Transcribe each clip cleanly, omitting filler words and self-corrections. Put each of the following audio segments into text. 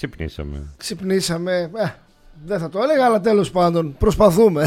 Ξυπνήσαμε. Δεν θα το έλεγα, αλλά τέλος πάντων προσπαθούμε.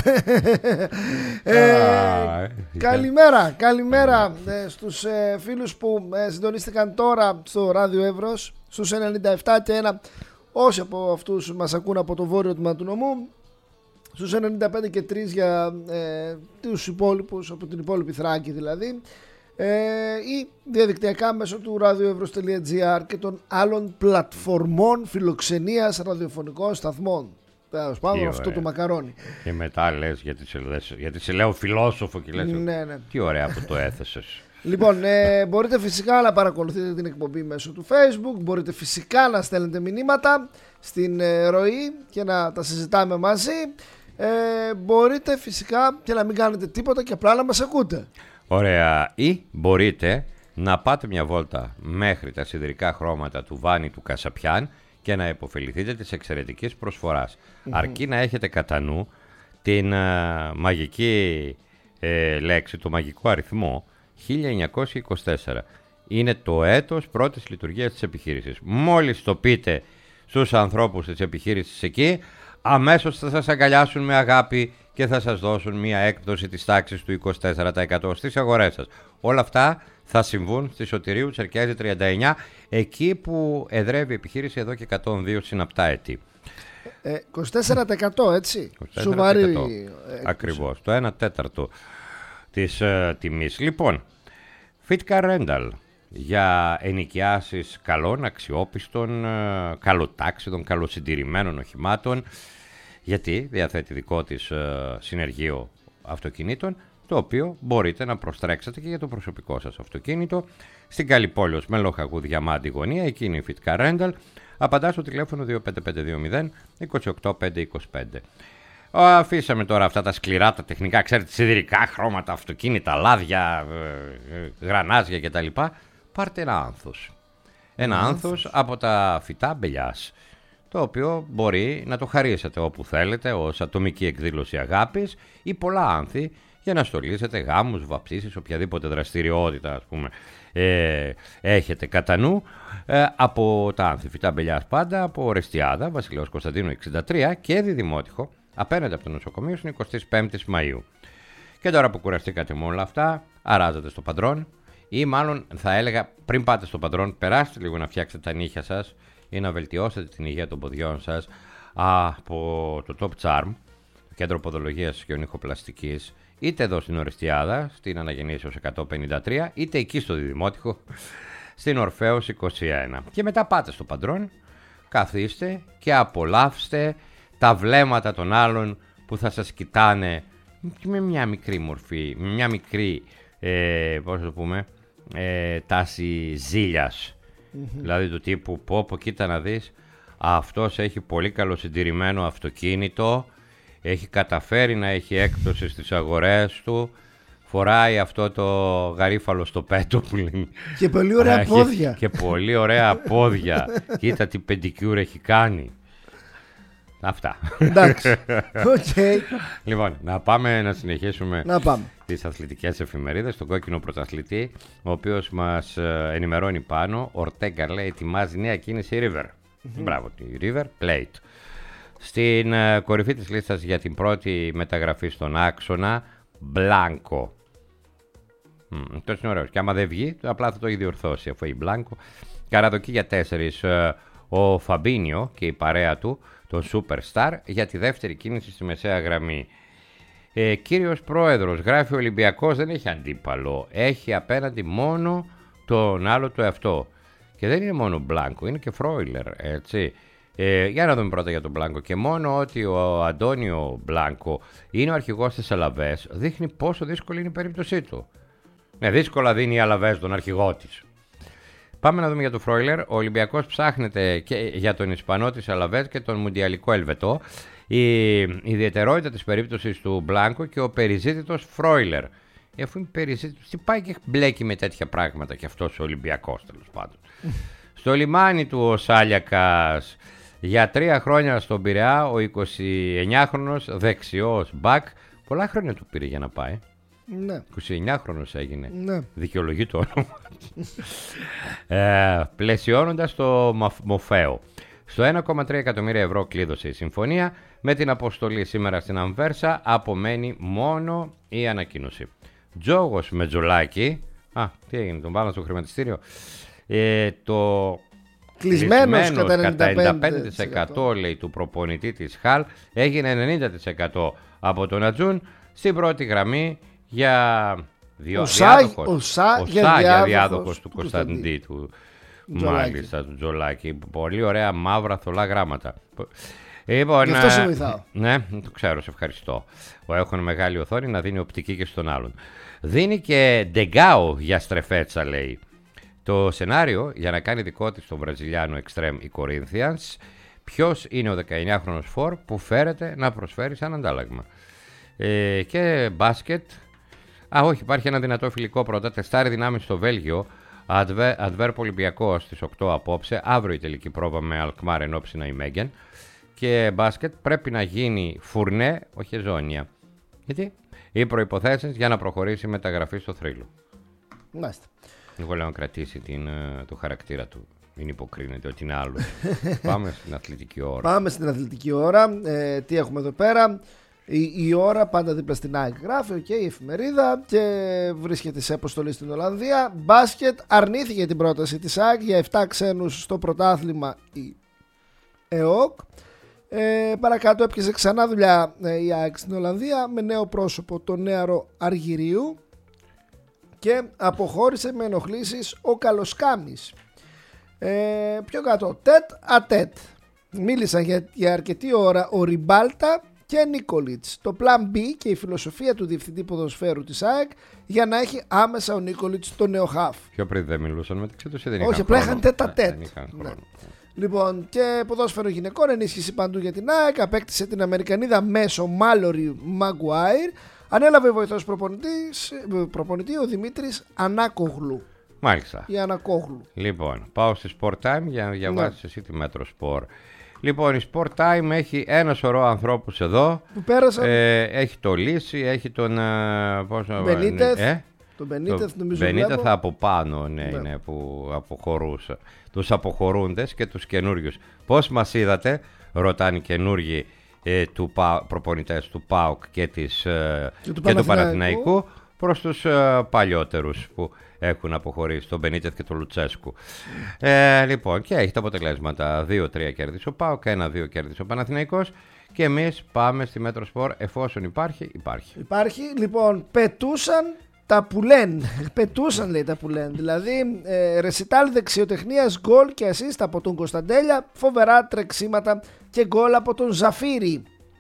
Καλημέρα στους φίλους που συντονίστηκαν τώρα στο Ράδιο Εύρος στους 97 και 1. Όσοι από αυτούς μας ακούν από το βόρειο τμήμα του νομού, στους 95 και 3 για τους υπόλοιπους, από την υπόλοιπη Θράκη δηλαδή, ή διαδικτυακά μέσω του radioevros.gr και των άλλων πλατφορμών φιλοξενίας ραδιοφωνικών σταθμών. Τέλος πάντων, αυτό το μακαρόνι. Και μετά λες γιατί σε λέω φιλόσοφο και λες ναι. Τι ωραία που το έθεσες. Λοιπόν, μπορείτε φυσικά να παρακολουθείτε την εκπομπή μέσω του Facebook. Μπορείτε φυσικά να στέλνετε μηνύματα στην ροή και να τα συζητάμε μαζί. Μπορείτε φυσικά και να μην κάνετε τίποτα και απλά να μας ακούτε. Ωραία. Ή μπορείτε να πάτε μια βόλτα μέχρι τα σιδηρικά χρώματα του Βάνη του Κασαπιάν και να υποφεληθείτε της εξαιρετικής προσφοράς. Αρκεί να έχετε κατά νου την μαγική λέξη, το μαγικό αριθμό 1924. Είναι το έτος πρώτης λειτουργίας της επιχείρησης. Μόλις το πείτε στους ανθρώπους της επιχείρησης εκεί, αμέσως θα σας αγκαλιάσουν με αγάπη και θα σας δώσουν μια έκπτωση της τάξης του 24% στις αγορές σας. Όλα αυτά θα συμβούν στη Σωτηρίου Τσερκιάζη 39, εκεί που εδρεύει η επιχείρηση εδώ και 102 συναπτά έτη. 24% έτσι, 24%. Σοβαρή. Ακριβώς, το 1/4 της τιμής. Λοιπόν, Fitcar Rental για ενοικιάσεις καλών, αξιόπιστων, καλοτάξιδων, καλοσυντηρημένων οχημάτων, γιατί διαθέτει δικό της συνεργείο αυτοκινήτων, το οποίο μπορείτε να προστρέξετε και για το προσωπικό σας αυτοκίνητο. Στην Καλυπόλεως με Λοχαγού Διαμάντη γωνία, εκεί είναι η Fitcar Rental. Απαντά στο τηλέφωνο 25520 28525. Αφήσαμε τώρα αυτά τα σκληρά, τα τεχνικά, ξέρετε, σιδηρικά χρώματα, αυτοκίνητα, λάδια, γρανάζια κτλ. Πάρτε ένα άνθος. Ένα άνθος από τα φυτά μπελιάς, το οποίο μπορεί να το χαρίσετε όπου θέλετε ως ατομική εκδήλωση αγάπης ή πολλά άνθη για να στολίσετε γάμους, βαπτίσεις, οποιαδήποτε δραστηριότητα ας πούμε έχετε κατά νου, από τα άνθη φυτά μπελιάς πάντα, από Ορεστιάδα, Βασιλέως Κωνσταντίνου 63 και Διδημότυχο, απέναντι από το νοσοκομείο στην 25η Μαΐου. Και τώρα που κουραστήκατε με όλα αυτά, αράζετε στο Παντρόν, ή μάλλον θα έλεγα πριν πάτε στο Παντρόν, περάστε λίγο να φτιάξετε τα νύχια σας ή να βελτιώσετε την υγεία των ποδιών σας από το Top Charm, το κέντρο ποδολογίας και ονυχοπλαστικής, είτε εδώ στην Ορεστιάδα, στην Αναγεννήσεως 153, είτε εκεί στο Διδημότυχο, στην Ορφέως 21. Και μετά πάτε στο Παντρόν, καθίστε και απολαύστε τα βλέμματα των άλλων που θα σας κοιτάνε με μια μικρή μορφή, με μια μικρή, πώς το πούμε, τάση ζήλιας. Δηλαδή του τύπου πω κοίτα να δεις, αυτός έχει πολύ καλοσυντηρημένο αυτοκίνητο, έχει καταφέρει να έχει έκπτωση στις αγορές του, φοράει αυτό το γαρίφαλο στο πέτο που λέει. Και πολύ ωραία πόδια. Και πολύ ωραία πόδια. Κοίτα τι πεντικιούρ έχει κάνει. Αυτά. Εντάξει. Okay. Λοιπόν, να πάμε να συνεχίσουμε τις αθλητικές εφημερίδες. Τον κόκκινο πρωταθλητή, ο οποίος μας ενημερώνει πάνω, Ορτέγκα λέει ετοιμάζει νέα κίνηση River. Μπράβο, τη River Plate. Στην κορυφή της λίστας για την πρώτη μεταγραφή στον άξονα, Μπλάνκο. Αυτό είναι ωραίος. Και άμα δεν βγει, απλά θα το έχει διορθώσει αφού έχει Μπλάνκο. Καραδοκή για 4. Ο Φαμπίνιο και η παρέα του, τον Superstar, για τη δεύτερη κίνηση στη μεσαία γραμμή. Κύριος Πρόεδρος, γράφει ο Ολυμπιακός, δεν έχει αντίπαλο. Έχει απέναντι μόνο τον άλλο του εαυτό. Και δεν είναι μόνο Μπλάνκο, είναι και Φρόιλερ, έτσι. Για να δούμε πρώτα για τον Μπλάνκο. Και μόνο ότι ο Αντώνιο Μπλάνκο είναι ο αρχηγός της Αλαβές, δείχνει πόσο δύσκολη είναι η περίπτωσή του. Ναι, δύσκολα δίνει η Αλαβές τον αρχηγό της. Πάμε να δούμε για τον Φρόιλερ. Ο Ολυμπιακός ψάχνεται και για τον Ισπανό της Αλαβές και τον Μουντιαλικό Ελβετό. Η ιδιαιτερότητα της περίπτωσης του Μπλάνκο και ο περιζήτητος Φρόιλερ. Αφού είναι περιζήτητος, τι πάει και μπλέκει με τέτοια πράγματα και αυτός ο Ολυμπιακός τέλος πάντων. Στο λιμάνι του ο Σάλιακας για 3 χρόνια στον Πειραιά, ο 29χρονος δεξιός μπακ. Πολλά χρόνια του πήρε για να πάει. Ναι. 29χρονος έγινε. Ναι. Δικαιολογεί το όνομα. Πλαισιώνοντας το Μοφέο. Στο 1,3 εκατομμύρια ευρώ κλείδωσε η συμφωνία. Με την αποστολή σήμερα στην Αμβέρσα απομένει μόνο η ανακοίνωση. Τζόγος με Τζολάκη. Τι έγινε, τον βάλα στο χρηματιστήριο. Το κλεισμένος κατά 95% λέει του προπονητή της Χαλ έγινε 90% από τον Ατζούν στην πρώτη γραμμή για διάδοχος του Κωνσταντή του. Μάλιστα, του Τζολάκη. Πολύ ωραία μαύρα θολά γράμματα. Λοιπόν, γι' αυτό σε βοηθάω. Ναι, το ξέρω, σε ευχαριστώ. Έχουν μεγάλη οθόνη να δίνει οπτική και στον άλλον. Δίνει και Ντεγκάο για στρεφέτσα, λέει. Το σενάριο για να κάνει δικό της τον Βραζιλιάνο Extreme η Corinthians. Ποιος είναι ο 19χρονος φορ που φέρεται να προσφέρει σαν αντάλλαγμα. Και μπάσκετ. Όχι, υπάρχει ένα δυνατό φιλικό πρώτα. Τεστάρι δυνάμεις στο Βέλγιο. Αντβέρπ Ολυμπιακός στις 8 απόψε. Αύριο η τελική πρόβα με Αλκμάρ εν ώψη Ναϊμέγγεν. Και μπάσκετ πρέπει να γίνει φουρνέ, όχι ζώνια. Γιατί? Οι προϋποθέσεις για να προχωρήσει η μεταγραφή στο θρύλο. Μάλιστα. Εγώ λέω να κρατήσει το χαρακτήρα του. Μην υποκρίνεται ότι είναι άλλο. Πάμε στην αθλητική ώρα. Πάμε στην αθλητική ώρα. Τι έχουμε εδώ πέρα? Η ώρα πάντα δίπλα στην ΑΕΚ γράφει, η εφημερίδα, και βρίσκεται σε αποστολή στην Ολλανδία. Μπάσκετ, αρνήθηκε την πρόταση της ΑΕΚ για 7 ξένους στο πρωτάθλημα η ΕΟΚ. Παρακάτω έπιασε ξανά δουλειά η ΑΕΚ στην Ολλανδία με νέο πρόσωπο, τον νέαρο Αργυρίου, και αποχώρησε με ενοχλήσεις ο Καλοσκάμης. Πιο κάτω, τέτ ατέτ μίλησαν για αρκετή ώρα ο Ριμπάλτα και Νίκολιτς. Το plan B και η φιλοσοφία του διευθυντή ποδοσφαίρου της ΑΕΚ για να έχει άμεσα ο Νίκολιτς το νέο χαφ. Πιο πριν δεν μιλούσαν μεταξύ τους ή δεν όχι, απλά είχαν τέτ ατέτ. Λοιπόν, και ποδόσφαιρο γυναικών, ενίσχυση παντού για την ΑΕΚ. Απέκτησε την Αμερικανίδα μέσω Μάλορι Μαγκουάιρ. Ανέλαβε βοηθός προπονητή ο Δημήτρης Ανάκογλου. Μάλιστα. Η Ανακόγλου. Λοιπόν, πάω στη Sport Time για να διαβάσεις εσύ τη Μέτρο Sport. Λοιπόν, η Sport Time έχει ένα σωρό ανθρώπους εδώ που πέρασαν. Έχει το Λύση, έχει τον Μπενίτεθ. Τον Μπενίτεθ νομίζω. Μπενίτεθ από πάνω, είναι που αποχωρούσε. Τους αποχωρούντες και τους καινούριους. Πώς μας είδατε, ρωτάνε οι καινούργοι προπονητές του ΠΑΟΚ και του Παναθηναϊκού προς τους παλιότερους που έχουν αποχωρήσει, τον Μπενίτεθ και τον Λουτσέσκου. Λοιπόν, και έχει τα αποτελέσματα. 2-3 κέρδισε ο ΠΑΟΚ, 1-2 κέρδισε ο Παναθηναϊκός. Και εμείς πάμε στη Μέτρο Σπορ εφόσον υπάρχει. Υπάρχει, λοιπόν, τα πουλέν. Πετούσαν, λέει, τα πουλέν. Δηλαδή, ρεσιτάλ δεξιοτεχνίας, γκολ και ασίστ από τον Κωνσταντέλια, φοβερά τρεξίματα και γκολ από τον Ζαφύρη.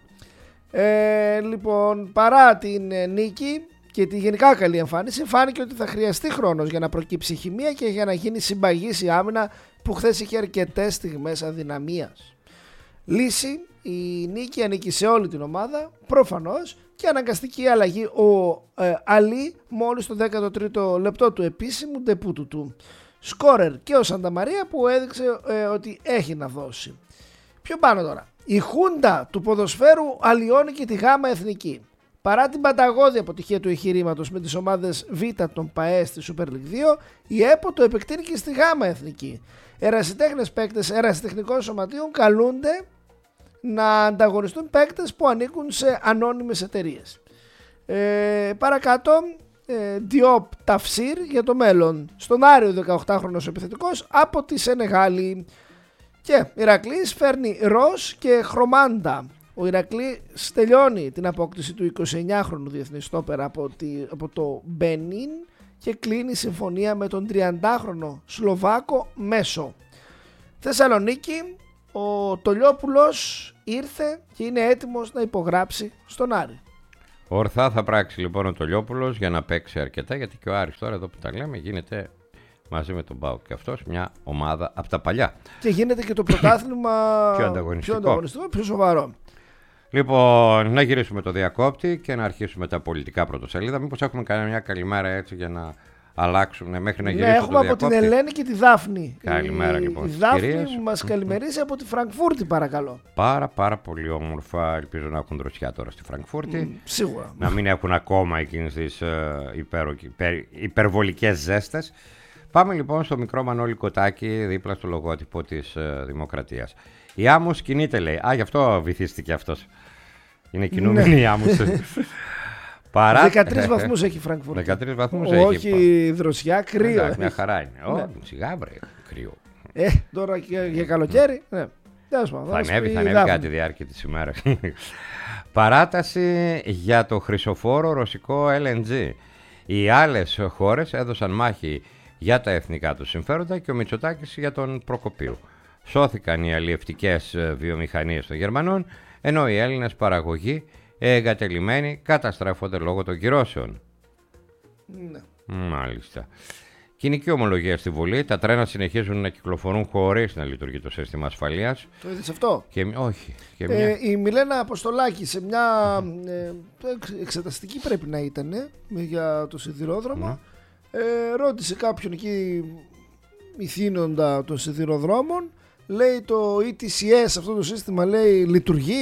Λοιπόν, παρά την νίκη και τη γενικά καλή εμφάνιση, φάνηκε ότι θα χρειαστεί χρόνος για να προκύψει χημεία και για να γίνει συμπαγής η άμυνα που χθες είχε αρκετές στιγμές αδυναμίας. Λύση, η νίκη ανήκει σε όλη την ομάδα, προφανώς, και αναγκαστική αλλαγή ο Αλή μόλις το 13ο λεπτό του επίσημου ντεπούτου του. Σκόρερ και ο Σανταμαρία που έδειξε ότι έχει να δώσει. Πιο πάνω τώρα. Η χούντα του ποδοσφαίρου αλλοιώνει και τη γάμα εθνική. Παρά την παταγώδη αποτυχία του εγχειρήματος με τις ομάδες Β των ΠΑΕ στη Super League 2, η ΕΠΟ το επεκτείνει και στη γάμα εθνική. Ερασιτέχνες παίκτες ερασιτεχνικών σωματείων καλούνται να ανταγωνιστούν παίκτες που ανήκουν σε ανώνυμες εταιρείες. Παρακάτω, Διόπ Ταυσίρ για το μέλλον. Στον Άριο 18χρονος επιθετικός από τη Σενεγάλη. Και Ηρακλής φέρνει Ros και Χρωμάντα. Ο Ηρακλής τελειώνει την απόκτηση του 29χρονου διεθνή στόπερα από το Μπενίν και κλείνει συμφωνία με τον 30χρονο Σλοβάκο Μέσο. Θεσσαλονίκη, ο Τολιόπουλος ήρθε και είναι έτοιμος να υπογράψει στον Άρη. Ορθά θα πράξει λοιπόν ο Τολιόπουλος για να παίξει αρκετά, γιατί και ο Άρης τώρα εδώ που τα λέμε γίνεται μαζί με τον ΠΑΟΚ και αυτός μια ομάδα από τα παλιά. Και γίνεται και το πρωτάθλημα πιο ανταγωνιστικό, πιο σοβαρό. Λοιπόν, να γυρίσουμε το διακόπτη και να αρχίσουμε τα πολιτικά πρωτοσέλιδα. Μήπως έχουμε κάνει μια καλημέρα έτσι για να αλλάξουν μέχρι να γυρίσουμε έχουμε το διακόπτη. Από την Ελένη και τη Δάφνη. Καλημέρα λοιπόν. Η Δάφνη μας καλημερίσει από τη Φραγκφούρτη, παρακαλώ. Πάρα πολύ όμορφα. Ελπίζω να έχουν δροσιά τώρα στη Φραγκφούρτη. Σίγουρα. Να μην έχουν ακόμα εκείνες τις υπερβολικές ζέστες. Πάμε λοιπόν στο μικρό Μανώλη Κοτάκη, δίπλα στο λογότυπο της Δημοκρατίας. Η άμμος κινείται, λέει. Γι' αυτό βυθίστηκε αυτός. Είναι κινούμενη η άμμος. 13 βαθμούς έχει η Φραγκφούρτη. 13 βαθμούς έχει. Όχι δροσιά, κρύο. Μια χαρά είναι. Σιγά βρε, κρύο. Τώρα για καλοκαίρι, ναι. Θα ανέβει κατά τη διάρκεια της ημέρας. Παράταση για το χρυσοφόρο ρωσικό LNG. Οι άλλες χώρες έδωσαν μάχη για τα εθνικά τους συμφέροντα και ο Μητσοτάκης για τον Προκοπίου. Σώθηκαν οι αλλιευτικές βιομηχανίες των Γερμανών, ενώ οι Έλληνες παραγωγοί εγκατελειμμένοι καταστρέφονται λόγω των κυρώσεων. Ναι. Μάλιστα. Κοινική ομολογία στη Βουλή. Τα τρένα συνεχίζουν να κυκλοφορούν χωρίς να λειτουργεί το σύστημα ασφαλείας. Το είδες αυτό? Όχι. Η Μιλένα Αποστολάκη σε μια εξεταστική πρέπει να ήταν για το σιδηρόδρομο. Ρώτησε κάποιον εκεί ηθήνοντα των σιδηροδρόμων. Λέει το ETCS, αυτό το σύστημα, λέει, λειτουργεί.